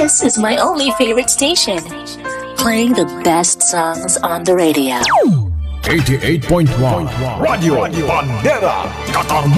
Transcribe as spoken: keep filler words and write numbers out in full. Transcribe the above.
This is my only favorite station, playing the best songs on the radio. eighty-eight point one Radio Bandera Qatar